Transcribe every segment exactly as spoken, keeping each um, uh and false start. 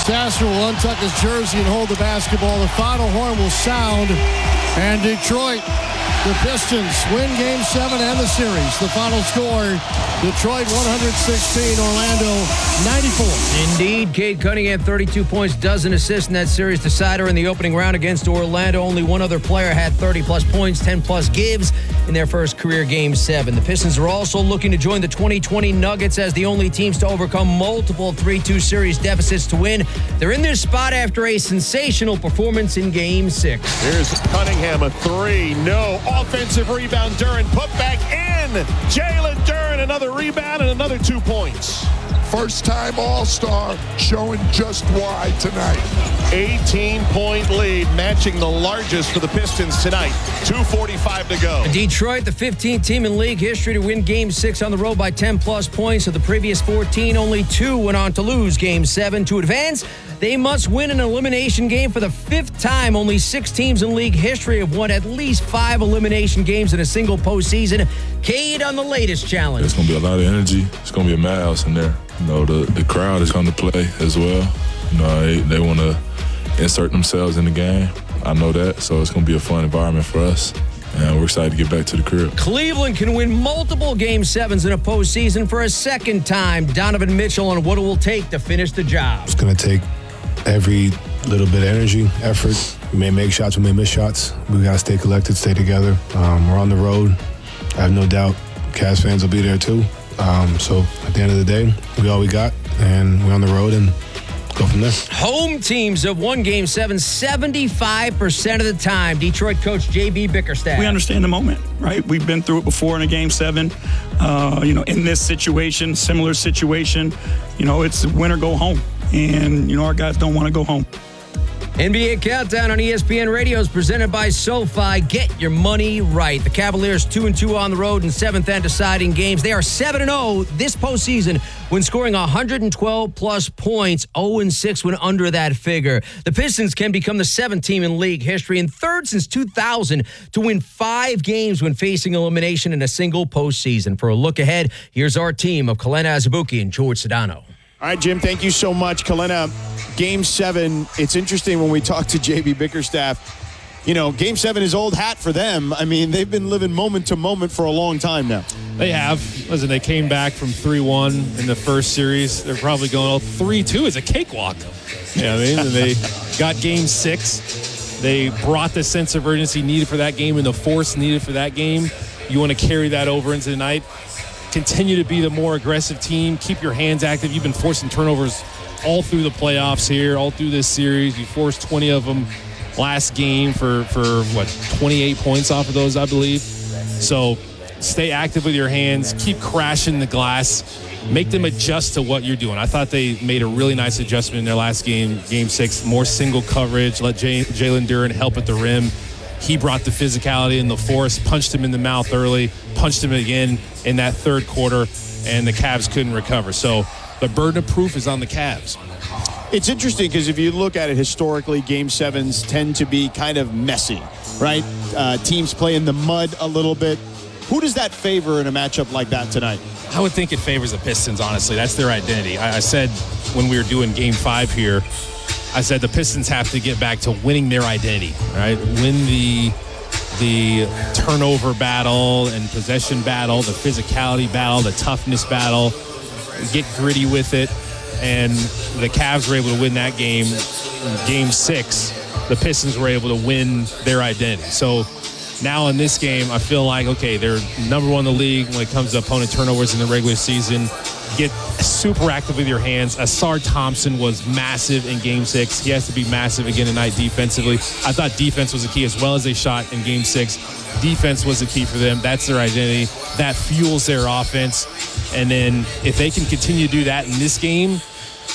Tasser will untuck his jersey and hold the basketball. The final horn will sound, and Detroit, the Pistons, win Game seven and the series. The final score, Detroit one sixteen, Orlando ninety-four. Indeed, Cade Cunningham, thirty-two points, dozen assists in that series decider in the opening round against Orlando. Only one other player had thirty-plus points, ten-plus gives in their first career Game seven. The Pistons are also looking to join the twenty twenty Nuggets as the only teams to overcome multiple three two series deficits to win. They're in this spot after a sensational performance in Game six. Here's Cunningham, a three. No. Offensive rebound. Duren put back in. Jalen Duren, another rebound and another two points. First-time All-Star, showing just why tonight. eighteen-point lead, matching the largest for the Pistons tonight. two forty-five to go. Detroit, the fifteenth team in league history to win Game six on the road by ten-plus points. Of the previous fourteen, only two went on to lose Game seven. To advance, they must win an elimination game for the fifth time. Only six teams in league history have won at least five elimination games in a single postseason. Cade on the latest challenge. It's going to be a lot of energy. It's going to be a madhouse in there. You know, the, the crowd is going to play as well. You know, they, they want to insert themselves in the game. I know that, so it's going to be a fun environment for us. And we're excited to get back to the crib. Cleveland can win multiple Game sevens in a postseason for a second time. Donovan Mitchell on what it will take to finish the job. It's going to take every little bit of energy, effort. We may make shots, we may miss shots. We got to stay collected, stay together. Um, we're on the road. I have no doubt Cavs fans will be there too. Um, so at the end of the day, we all we got, and we're on the road and go from there. Home teams have won Game seven seventy-five percent of the time. Detroit coach J B Bickerstaff. We understand the moment, right? We've been through it before in a Game seven. Uh, you know, in this situation, similar situation, you know, it's win or go home. And, you know, our guys don't want to go home. N B A Countdown on E S P N Radio is presented by SoFi. Get your money right. The Cavaliers two and two on the road in seventh and deciding games. They are seven and oh this postseason when scoring one hundred twelve plus points. oh and six when under that figure. The Pistons can become the seventh team in league history and third since two thousand to win five games when facing elimination in a single postseason. For a look ahead, here's our team of Kalena Azubuike and George Sedano. All right, Jim, thank you so much. Kalena, Game seven, it's interesting when we talk to J B Bickerstaff. You know, Game seven is old hat for them. I mean, they've been living moment to moment for a long time now. They have. Listen, they came back from three one in the first series. They're probably going, oh, three two is a cakewalk. You know what I mean? And they got Game six. They brought the sense of urgency needed for that game and the force needed for that game. You want to carry that over into the night. Continue to be the more aggressive team. Keep your hands active. You've been forcing turnovers all through the playoffs here, all through this series. You forced twenty of them last game for, for what, twenty-eight points off of those, I believe. So stay active with your hands. Keep crashing the glass. Make them adjust to what you're doing. I thought they made a really nice adjustment in their last game, Game six. More single coverage. Let J- Jalen Duren help at the rim. He brought the physicality and the force, punched him in the mouth early, punched him again in that third quarter, and the Cavs couldn't recover. So the burden of proof is on the Cavs. It's interesting because if you look at it historically, Game sevens tend to be kind of messy, right? Uh, teams play in the mud a little bit. Who does that favor in a matchup like that tonight? I would think it favors the Pistons, honestly. That's their identity. I, I said when we were doing Game five here, I said the Pistons have to get back to winning their identity, right? Win the the turnover battle and possession battle, the physicality battle, the toughness battle, get gritty with it. And the Cavs were able to win that game. In Game six, the Pistons were able to win their identity. So now in this game, I feel like, okay, they're number one in the league when it comes to opponent turnovers in the regular season. Get super active with your hands. Asar Thompson was massive in Game six. He has to be massive again tonight defensively. I thought defense was the key as well as they shot in Game six. Defense was the key for them. That's their identity. That fuels their offense. And then if they can continue to do that in this game,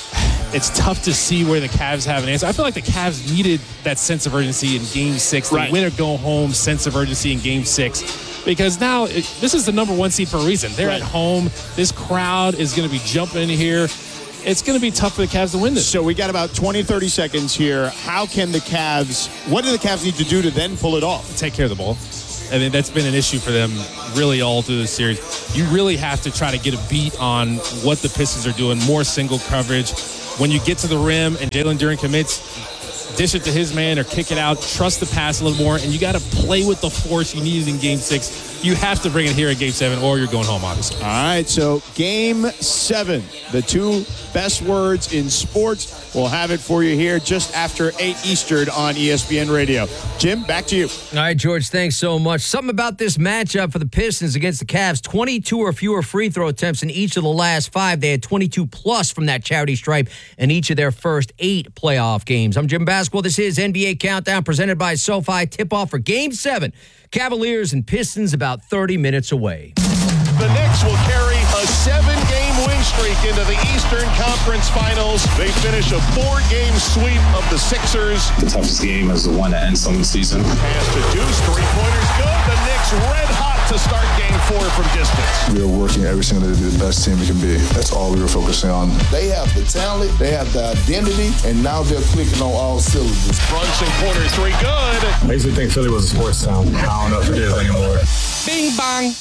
it's tough to see where the Cavs have an answer. I feel like the Cavs needed that sense of urgency in Game six. Right. The win or go home sense of urgency in Game six. Because now it, this is the number one seed for a reason. They're right at home. This crowd is going to be jumping in here. It's going to be tough for the Cavs to win this. So we got about twenty, thirty seconds here. How can the Cavs, what do the Cavs need to do to then pull it off? Take care of the ball. I mean, that's been an issue for them really all through the series. You really have to try to get a beat on what the Pistons are doing. More single coverage. when you get to the rim and Jalen Duren commits, dish it to his man or kick it out, trust the pass a little more, and you got to play with the force you needed in game six. You have to bring it here in game seven or you're going home, obviously. All right, so game seven, the two best words in sports. We'll have it for you here just after eight Eastern on E S P N Radio. Jim, back to you. All right, George, thanks so much. Something about this matchup for the Pistons against the Cavs, twenty-two or fewer free throw attempts in each of the last five. They had twenty-two plus from that charity stripe in each of their first eight playoff games. I'm Jim Basketball. This is N B A Countdown presented by SoFi. Tip-off for game seven. Cavaliers and Pistons about thirty minutes away. The Knicks will carry a seven-game win streak into the Eastern Conference Finals. They finish a four-game sweep of the Sixers. The toughest game is the one that ends some season. Pass to Deuce, three-pointers good. The Knicks red hot to start game four from distance. We are working every single day to be the best team we can be. That's all we were focusing on. They have the talent, they have the identity, and now they're clicking on all cylinders. Brunson corner three good. I used to think Philly was a sports town. I don't know if it is anymore. Bing bong.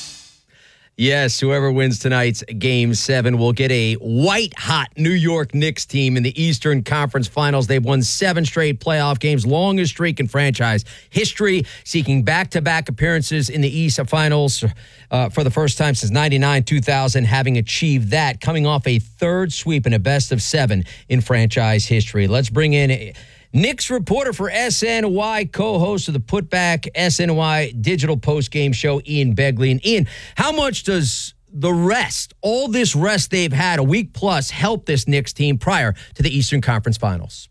Yes, whoever wins tonight's Game seven will get a white-hot New York Knicks team in the Eastern Conference Finals. They've won seven straight playoff games, longest streak in franchise history, seeking back-to-back appearances in the East Finals uh, for the first time since ninety-nine two thousand, having achieved that, coming off a third sweep and a best of seven in franchise history. Let's bring in a Knicks reporter for S N Y, co-host of the Putback S N Y digital post-game show, Ian Begley. And Ian, how much does the rest, all this rest they've had, a week plus, help this Knicks team prior to the Eastern Conference Finals?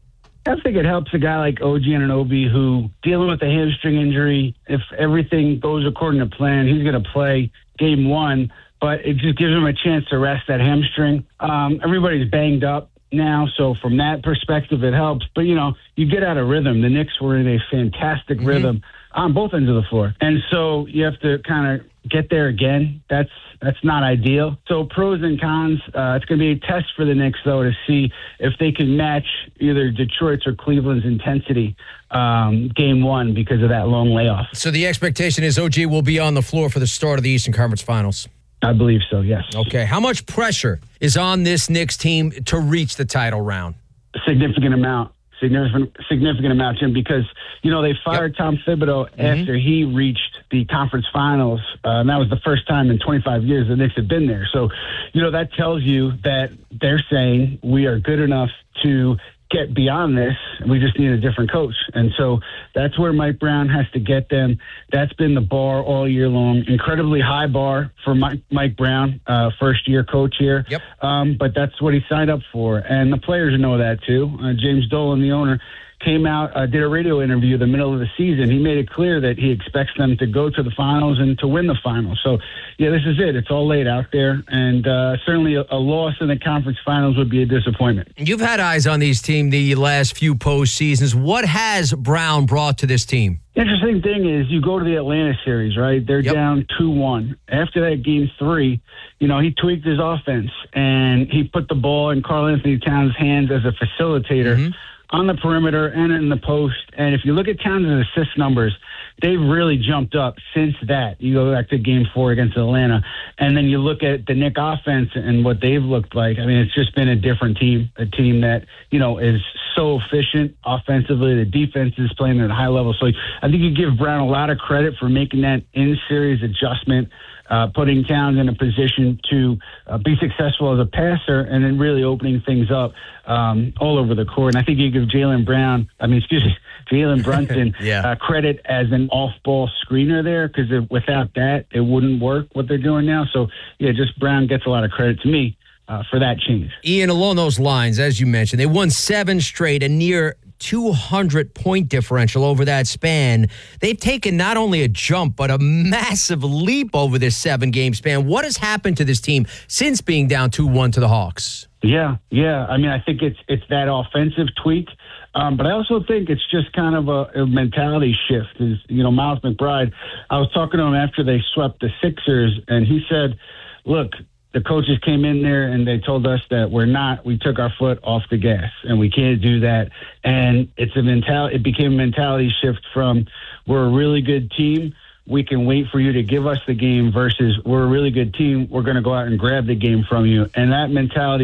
I think it helps a guy like O G Anunoby who, dealing with a hamstring injury, if everything goes according to plan, he's going to play game one, but it just gives him a chance to rest that hamstring. Um, everybody's banged up now, so from that perspective, it helps. But, you know, you get out of rhythm. The Knicks were in a fantastic mm-hmm. rhythm on both ends of the floor. And so you have to kind of get there again. That's that's not ideal. So pros and cons. Uh, it's going to be a test for the Knicks, though, to see if they can match either Detroit's or Cleveland's intensity um, game one because of that long layoff. So the expectation is O G will be on the floor for the start of the Eastern Conference Finals. I believe so, yes. Okay. How much pressure is on this Knicks team to reach the title round? A significant amount. Significant significant amount, Jim, because, you know, they fired yep. Tom Thibodeau mm-hmm. after he reached the conference finals. Uh, and that was the first time in twenty-five years the Knicks had been there. So, you know, that tells you that they're saying we are good enough to get beyond this. We just need a different coach. And so that's where Mike Brown has to get them. That's been the bar all year long. Incredibly high bar for Mike, Mike Brown, uh, first year coach here. Yep. Um, but that's what he signed up for. And the players know that too. Uh, James Dolan, the owner, came out, uh, did a radio interview in the middle of the season. He made it clear that he expects them to go to the finals and to win the finals. So, yeah, this is it. It's all laid out there. And uh, certainly a, a loss in the conference finals would be a disappointment. You've had eyes on these teams the last few postseasons. What has Brown brought to this team? Interesting thing is you go to the Atlanta series, right? They're yep. down two one. After that game three, you know, he tweaked his offense and he put the ball in Karl Anthony Towns' hands as a facilitator. Mm-hmm. on the perimeter and in the post. And if you look at Towns' assist numbers, they've really jumped up since that. You go back to game four against Atlanta, and then you look at the Knick offense and what they've looked like. I mean, it's just been a different team, a team that, you know, is so efficient offensively. The defense is playing at a high level. So I think you give Brown a lot of credit for making that in-series adjustment, Uh, putting Towns in a position to uh, be successful as a passer and then really opening things up um, all over the court. And I think you give Jaylen Brown, I mean, excuse me, Jalen Brunson yeah. uh, credit as an off-ball screener there because without that, it wouldn't work what they're doing now. So, yeah, just Brown gets a lot of credit to me uh, for that change. Ian, along those lines, as you mentioned, they won seven straight, a near two hundred point differential over that span. They've taken not only a jump, but a massive leap over this seven-game span. What has happened to this team since being down two one to the Hawks? Yeah, yeah. I mean, I think it's it's that offensive tweak, um, but I also think it's just kind of a, a mentality shift. Is you know, Miles McBride, I was talking to him after they swept the Sixers, and he said, look, the coaches came in there and they told us that we're not, we took our foot off the gas and we can't do that. And it's a mentality, it became a mentality shift from we're a really good team, we can wait for you to give us the game versus we're a really good team, we're going to go out and grab the game from you. And that mentality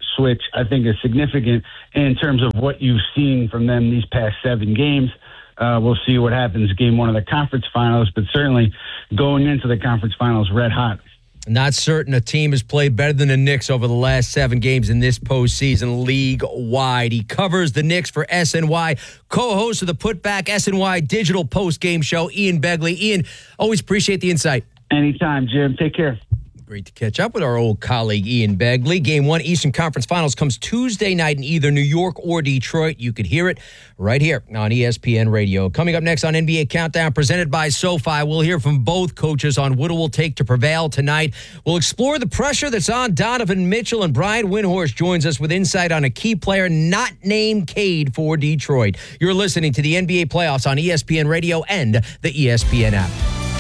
switch, I think, is significant in terms of what you've seen from them these past seven games. Uh, we'll see what happens game one of the conference finals, but certainly going into the conference finals red hot. Not certain a team has played better than the Knicks over the last seven games in this postseason league-wide. He covers the Knicks for S N Y, co-host of the Putback S N Y digital post-game show, Ian Begley. Ian, always appreciate the insight. Anytime, Jim. Take care. Great to catch up with our old colleague Ian Begley. Game one Eastern Conference Finals comes Tuesday night in either New York or Detroit. You could hear it right here on E S P N Radio. Coming up next on N B A Countdown, presented by SoFi, we'll hear from both coaches on what it will take to prevail tonight. We'll explore the pressure that's on Donovan Mitchell, and Brian Windhorst joins us with insight on a key player not named Cade for Detroit. You're listening to the N B A Playoffs on E S P N Radio and the E S P N app.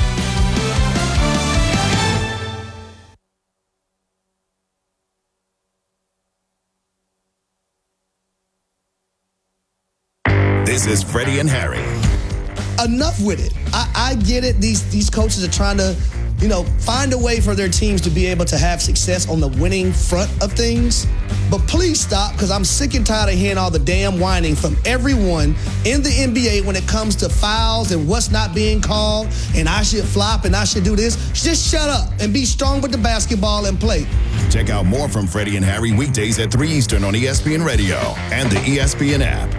This is Freddie and Harry. Enough with it. I, I get it. These these coaches are trying to, you know, find a way for their teams to be able to have success on the winning front of things. But please stop, because I'm sick and tired of hearing all the damn whining from everyone in the N B A when it comes to fouls and what's not being called, and I should flop and I should do this. Just shut up and be strong with the basketball and play. Check out more from Freddie and Harry weekdays at three Eastern on E S P N Radio and the E S P N app.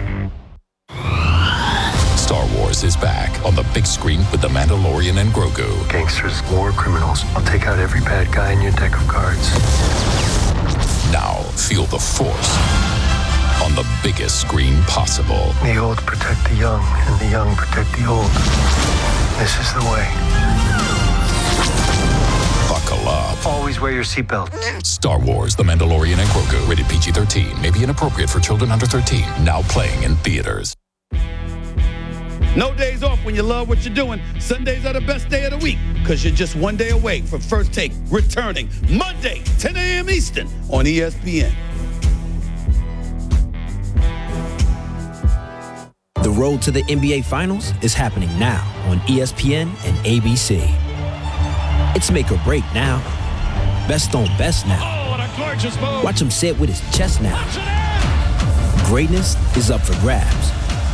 Star Wars is back on the big screen with The Mandalorian and Grogu. Gangsters, war criminals. I'll take out every bad guy in your deck of cards. Now feel the Force on the biggest screen possible. The old protect the young, and the young protect the old. This is the way. Buckle up. Always wear your seatbelt. Star Wars, The Mandalorian and Grogu. Rated P G thirteen. May be inappropriate for children under thirteen. Now playing in theaters. No days off when you love what you're doing. Sundays are the best day of the week because you're just one day away from First Take returning Monday, ten a.m. Eastern on E S P N. The road to the N B A Finals is happening now on E S P N and A B C. It's make or break now. Best on best now. Oh, what a gorgeous move. Watch him sit with his chest now. Greatness is up for grabs.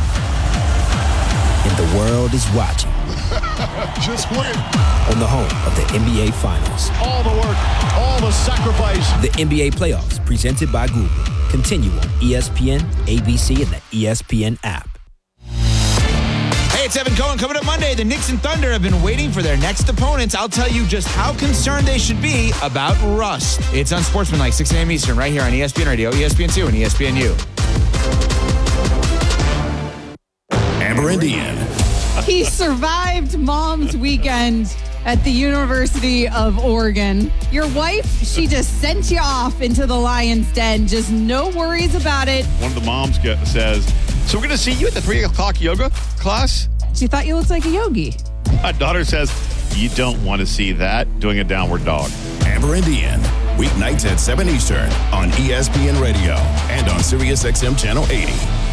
And the world is watching. Just win. On the home of the N B A Finals. All the work, all the sacrifice. The N B A Playoffs, presented by Google. Continue on E S P N, A B C, and the E S P N app. Hey, it's Evan Cohen. Coming up Monday, the Knicks and Thunder have been waiting for their next opponents. I'll tell you just how concerned they should be about rust. It's Unsportsmanlike, six a.m. Eastern, right here on E S P N Radio, E S P N two, and E S P N U. Amber and Ian. He survived Mom's Weekend at the University of Oregon. Your wife, she just sent you off into the lion's den. Just no worries about it. One of the moms get, says, so we're going to see you at the three o'clock yoga class? She thought you looked like a yogi. My daughter says, you don't want to see that, doing a downward dog. Amber and Ian, weeknights at seven Eastern on E S P N Radio and on Sirius X M Channel eighty.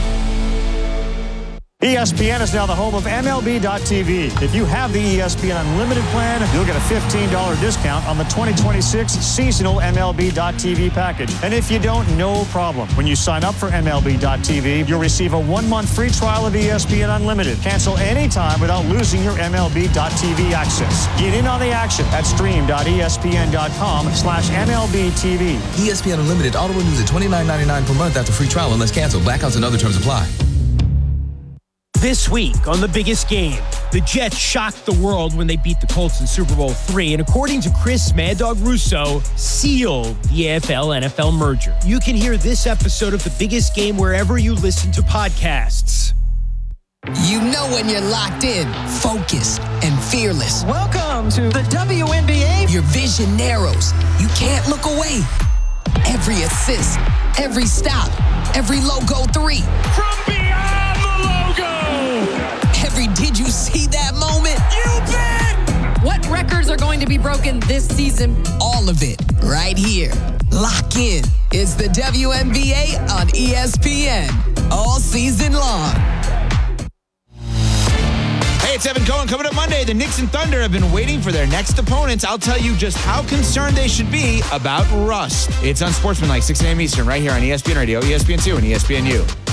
E S P N is now the home of M L B dot T V. If you have the E S P N Unlimited plan, you'll get a fifteen dollars discount on the twenty twenty-six seasonal M L B dot T V package. And if you don't, no problem. When you sign up for M L B dot T V, you'll receive a one-month free trial of E S P N Unlimited. Cancel anytime without losing your M L B dot T V access. Get in on the action at stream dot E S P N dot com slash M L B T V. E S P N Unlimited auto renews at twenty-nine ninety-nine per month after free trial unless canceled. Blackouts and other terms apply. This week on The Biggest Game, the Jets shocked the world when they beat the Colts in Super Bowl three, and according to Chris Mad Dog Russo, sealed the A F L N F L merger. You can hear this episode of The Biggest Game wherever you listen to podcasts. You know when you're locked in, focused, and fearless. Welcome to the W N B A. Your vision narrows. You can't look away. Every assist, every stop, every logo three. From beyond the logo! Every did you see that moment? You bet! What records are going to be broken this season? All of it, right here. Lock in. It's the W N B A on E S P N. All season long. Hey, Hey, it's Evan Cohen. Coming up Monday, the Knicks and Thunder have been waiting for their next opponents. I'll tell you just how concerned they should be about rust. It's Unsportsmanlike, six a.m. Eastern, right here on E S P N Radio, E S P N two, and E S P N U.